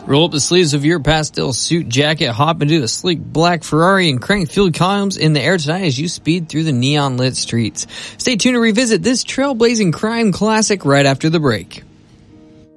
Roll up the sleeves of your pastel suit jacket, hop into the sleek black Ferrari, and crank fuel columns in the air tonight as you speed through the neon-lit streets. Stay tuned to revisit this trailblazing crime classic right after the break.